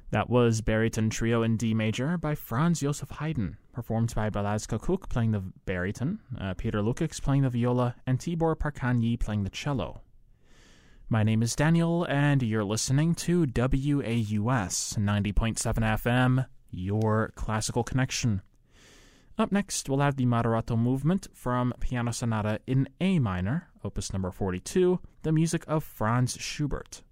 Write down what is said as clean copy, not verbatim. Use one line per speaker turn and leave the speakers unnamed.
That was Baryton Trio in D major by Franz Joseph Haydn, performed by Balázs Kuk playing the baryton, Peter Lukics playing the viola, and Tibor Parkanyi playing the cello. My name is Daniel, and you're listening to WAUS 90.7 FM, your classical connection. Up next, we'll have the Moderato movement from Piano Sonata in A minor, opus number 42, the music of Franz Schubert.